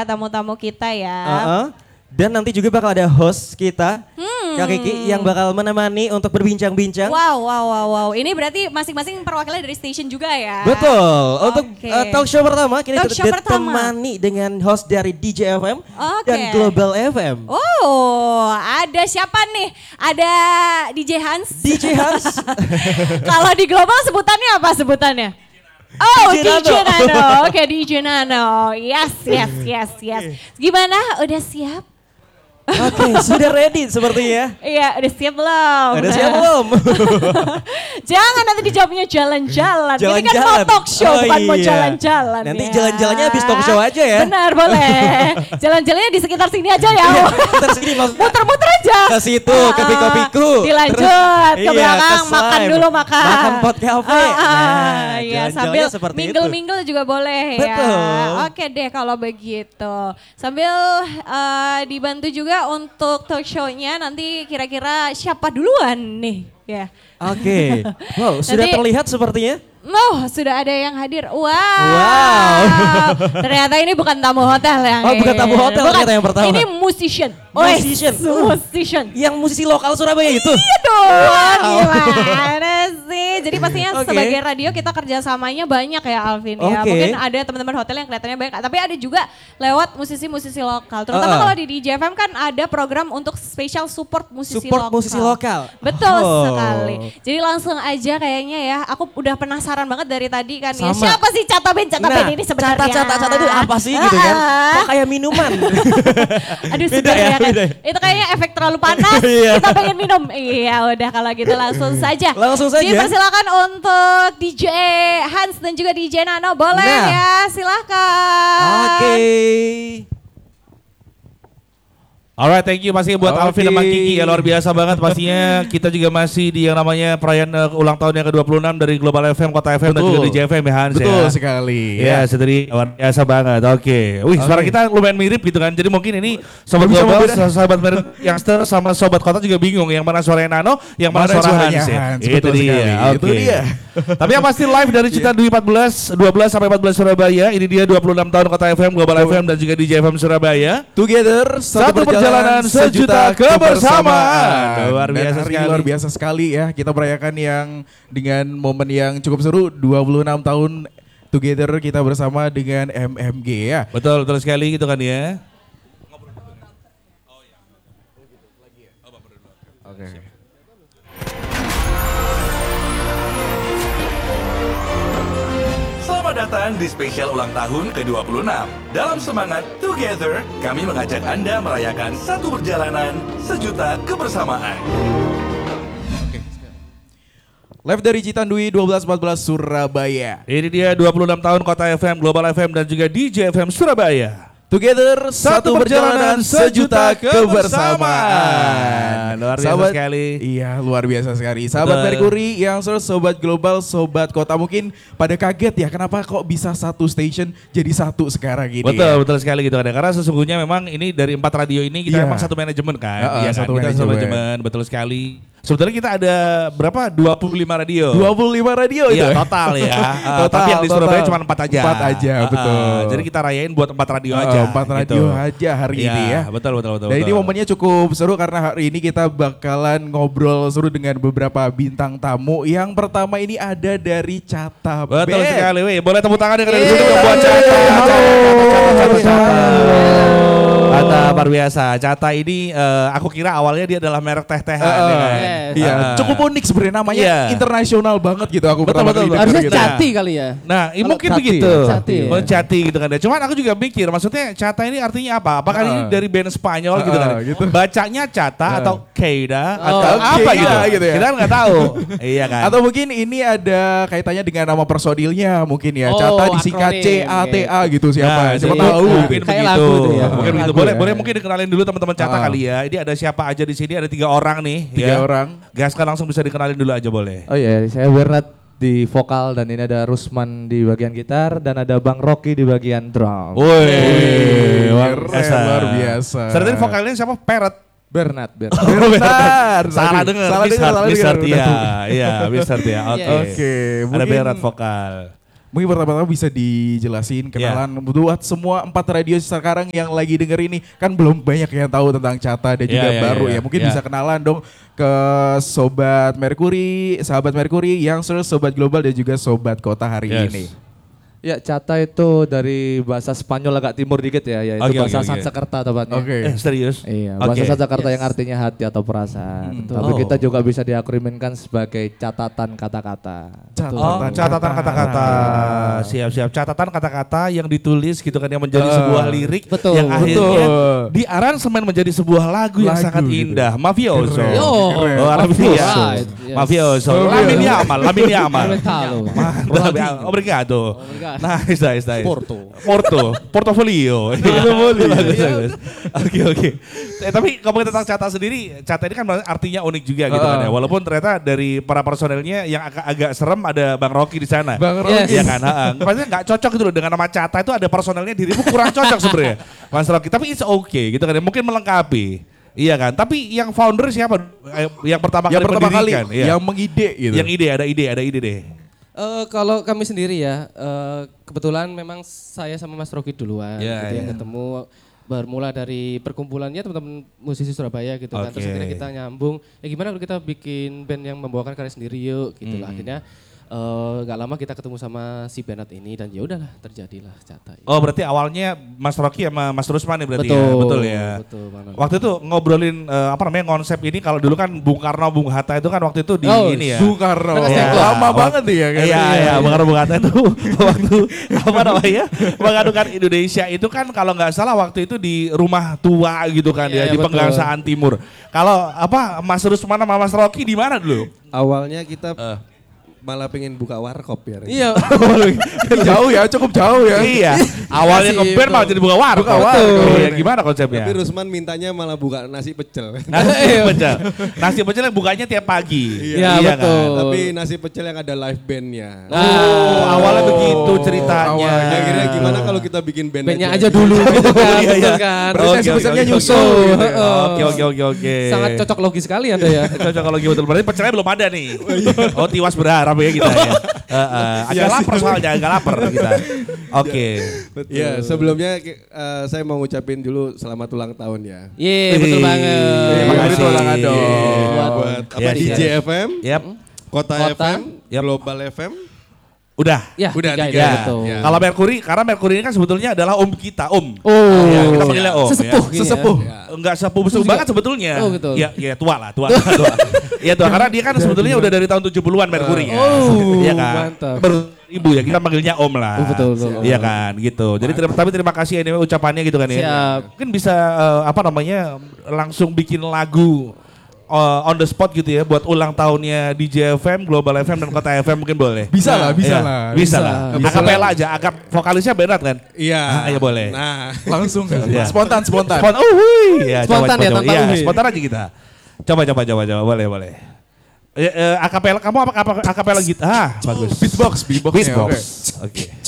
tamu-tamu kita ya. Dan nanti juga bakal ada host kita, Kak Kiki, yang bakal menemani untuk berbincang-bincang. Wow. Ini berarti masing-masing perwakilan dari station juga ya? Betul. Untuk talk show pertama kita ditemani dengan host dari DJ FM dan Global FM. Oh, ada siapa nih? Ada DJ Hans. DJ Hans. Kalau di Global sebutannya apa sebutannya? Oh, DJ Nano. Oke, DJ Nano. Yes. Gimana? Udah siap? Oke, sudah ready sepertinya. Iya, udah siap belum? Udah siap belum? Jangan nanti dijawabnya jalan-jalan. Ini kan mau talk show, bukan mau jalan-jalan. Nanti jalan-jalannya habis talk show aja ya. Benar, boleh. Jalan-jalannya di sekitar sini aja ya. Sekitar sini maksudnya. Muter-muter aja. Ke situ, ke Piko-Piko. Dilanjut, ke belakang, makan dulu makan. Makan pot cafe. Iya, sambil mingle-mingle juga boleh ya. Betul. Oke deh kalau begitu. Sambil dibantu juga untuk talk show-nya nanti kira-kira siapa duluan nih ya. Oke. Wow, sudah terlihat sepertinya. Oh, sudah ada yang hadir. Wow. Ternyata ini bukan tamu hotel yang bukan tamu hotel ternyata yang pertama. Ini musician. Musician. Yang musisi lokal Surabaya itu? Iya dong, gimana sih? Jadi pastinya sebagai radio kita kerjasamanya banyak ya Alvin ya. Mungkin ada teman-teman hotel yang kelihatannya banyak, tapi ada juga lewat musisi-musisi lokal. Terutama kalau di DJ FM kan ada program untuk special support musisi lokal. Betul sekali. Jadi langsung aja kayaknya ya, aku udah penasaran banget dari tadi kan ya. Siapa sih Cata Band ini sebenarnya? Cata itu apa sih gitu kan? Kok kayak minuman? Aduh segar ya kan. Itu kayaknya efek terlalu panas, kita pengen minum. Iya udah kalau gitu langsung saja. Dipersilakan untuk DJ Hans dan juga DJ Nano. Boleh ya, silakan. Alright, thank you masih buat Alvin sama Kiki ya, luar biasa banget pastinya. Kita juga masih di yang namanya perayaan ulang tahun yang ke-26 dari Global FM, Kota FM dan juga DJ FM ya Hans. Betul sekali. Ya, jadi luar biasa banget. Wih, suara kita lumayan mirip gitu kan. Jadi mungkin ini Sobat Global, sahabat Youngster sama Sobat Kota juga bingung yang mana suaranya Nano, yang mana suara Hans ya. Itu dia. Tapi yang pasti live dari Cita Dwi 12 sampai 14 Surabaya. Ini dia 26 tahun Kota FM, Global FM dan juga DJ FM Surabaya. Together satu perjalanan sejuta kebersamaan. Luar biasa sekali ya. Kita merayakan yang dengan momen yang cukup seru, 26 tahun Together kita bersama dengan MMG ya. Betul sekali gitu kan ya. Selamat datang di spesial ulang tahun ke-26. Dalam semangat Together, kami mengajak Anda merayakan satu perjalanan sejuta kebersamaan. Live dari Citandui 1214 Surabaya. Ini dia 26 tahun Kota FM, Global FM dan juga DJ FM Surabaya. Together satu perjalanan sejuta kebersamaan. Luar biasa sekali. Iya, luar biasa sekali. Sahabat Mercury yang Sobat Global, Sobat Kota mungkin pada kaget ya kenapa kok bisa satu station jadi satu sekarang gini. Betul sekali gitu kan. Karena sesungguhnya memang ini dari 4 radio ini kita memang satu manajemen kan. Iya kan, kita satu manajemen, betul sekali. Sebetulnya kita ada berapa? 25 radio. 25 radio itu? Iya total ya. Tapi yang di Surabaya cuma 4 aja. 4 aja, betul. Jadi kita rayain buat 4 radio aja. 4 radio aja hari ini ya. Betul. Dan ini momennya cukup seru karena hari ini kita bakalan ngobrol seru dengan beberapa bintang tamu. Yang pertama ini ada dari Cata Band. Betul sekali. Boleh tepuk tangan dengan dari sini buat Cata. Cata luar biasa. Cata ini aku kira awalnya dia adalah merek teh-tehan. Iya, cukup unik sebenarnya namanya internasional banget gitu aku pertama kali. Harusnya Cati kali ya. Nah, mungkin begitu. Cati gitu kan. Cuman aku juga mikir maksudnya Cata ini artinya apa? Apakah ini dari band Spanyol gitu kan? Bacanya Cata atau Keida atau apa gitu ya? Kita nggak tahu. Iya kan. Atau mungkin ini ada kaitannya dengan nama personilnya mungkin ya. Cata disingkat CATA gitu siapa tahu. Mungkin begitu. Mungkin begitu. Boleh mungkin dikenalin dulu teman-teman Cata kali ya. Ini ada siapa aja di sini? Ada 3 orang nih. 3 orang. Gaskan langsung bisa dikenalin dulu aja boleh. Oh iya, saya Bernard di vokal dan ini ada Rusman di bagian gitar dan ada Bang Rocky di bagian drum. Wih, luar biasa. Tadi vokalnya siapa? Bernard. Salah dengar. Mister Tia. Iya, Mister Tia. Oke. Ada Bernard vokal. Mungkin pertama-tama bisa dijelasin kenalan buat semua 4 radio sekarang yang lagi denger ini. Kan belum banyak yang tahu tentang Cata dan juga baru ya. Mungkin bisa kenalan dong ke Sobat Mercury, sahabat Mercury, Youngsters, Sobat Global dan juga Sobat Kota hari ini. Ya, Cata itu dari bahasa Spanyol agak timur dikit ya, yaitu bahasa Sanskerta tepatnya. Serius? Iya, bahasa Sanskerta yang artinya hati atau perasaan. Tapi kita juga bisa diakroninkan sebagai catatan kata-kata. Catatan kata-kata. Siap-siap. Catatan kata-kata yang ditulis gitu kan, yang menjadi sebuah lirik yang akhirnya diaransemen menjadi sebuah lagu yang sangat indah. Mafioso. Mafioso. Lamine Yamal. Obrigado. Nice. Portofolio. Oke. Tapi ngomongin tentang Cata sendiri, Cata ini kan artinya unik juga gitu kan ya. Walaupun ternyata dari para personelnya yang agak serem ada Bang Rocky di sana. Bang Rocky. Iya kan? Maksudnya nggak cocok gitu loh dengan nama Cata itu ada personelnya dirimu kurang cocok sebenarnya. Mas Rocky, tapi it's okay gitu kan ya. Mungkin melengkapi. Iya kan? Tapi yang founder siapa? Yang pertama kali yang mengide gitu. Yang ada ide deh. Kalau kami sendiri ya, kebetulan memang saya sama Mas Rocky duluan yang ketemu, bermula dari perkumpulannya teman-teman musisi Surabaya gitu kan. Terus akhirnya kita nyambung, ya gimana kalau kita bikin band yang membawakan karya sendiri yuk gitu lah. Akhirnya gak lama kita ketemu sama si Bernard ini dan ya udahlah terjadilah Cata. Oh berarti awalnya Mas Rocky sama Mas Rusman ya berarti betul ya. Betul. Waktu itu ngobrolin konsep ini, kalau dulu kan Bung Karno, Bung Hatta itu kan waktu itu di ini ya. Bung Karno. Lama banget nih ya kan. Iya, Bung Karno, Bung Hatta itu waktu mengadukan Indonesia itu kan kalau nggak salah waktu itu di rumah tua gitu kan di Pegangsaan Timur. Kalau Mas Rusman sama Mas Rocky di mana dulu? Awalnya kita malah pengen buka warkop ya. Iya. Cukup jauh ya. Iya. Awalnya ngeband malah jadi buka warkop. Iya, gimana konsepnya? Tapi Rusman mintanya malah buka nasi pecel. Nasi pecel yang bukanya tiap pagi. Iya betul. Kan? Tapi nasi pecel yang ada live bandnya. Awalnya begitu ceritanya. Akhirnya gimana kalau kita bikin bandnya aja dulu gitu kan. Berarti nasi pecelnya nyusul. Oke. Sangat cocok logis sekali Anda ya. Cocok logis betul. Berarti pecelnya belum ada nih. Oh, Tiwas berharap ya kita ya. Agak lapar soalnya, agak lapar kita. Oke. Ya, sebelumnya saya mau ngucapin dulu selamat ulang tahun ya. Iya, betul banget. Terima kasih. Buat DJ FM, Kota FM, Global FM. Udah 3 ya. Kalau Mercury, karena Mercury ini kan sebetulnya adalah om kita, om. Ya, kita panggilnya om. Sesepuh. Enggak sepuh banget sebetulnya. Oh betul. Ya tua lah. Iya tua, karena dia kan sebetulnya udah dari tahun 70-an Mercury ya. Iya kan. Mantap. Ibu ya, kita panggilnya om lah. Betul. Iya kan, gitu. Jadi tapi terima kasih anyway ucapannya gitu kan ya. Siap. Mungkin bisa langsung bikin lagu on the spot gitu ya buat ulang tahunnya DJ FM, Global FM dan Kota FM mungkin boleh. Bisa lah. Akapela aja, vokalisnya Bernard kan? Iya. Iya boleh. Nah, langsung spontan. Iya, spontan ya, tanpa spontan aja kita. Coba boleh. Akapela, kamu akapela gitar? Bagus. Beatbox. Oke.